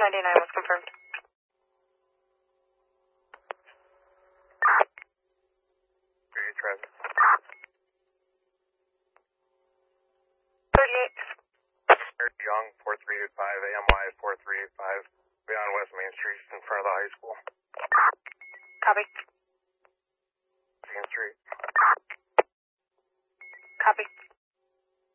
1099 was confirmed. Very traffic. 38. Young, 4385, AMY 4385, beyond West Main Street in front of the high school. Copy.